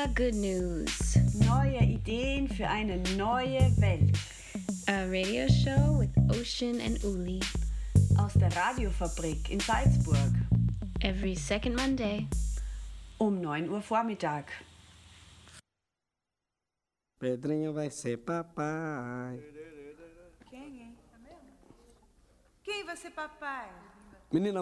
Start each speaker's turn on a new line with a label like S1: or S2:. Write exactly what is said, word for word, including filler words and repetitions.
S1: Super Good News.
S2: Neue Ideen für eine neue Welt.
S1: A radio show with Ocean and Uli.
S2: Aus der Radiofabrik in Salzburg.
S1: Every second Monday.
S2: Um neun Uhr Vormittag.
S3: Pedrinho vai ser papai.
S4: Quem, hein? Quem vai ser papai?
S3: Menina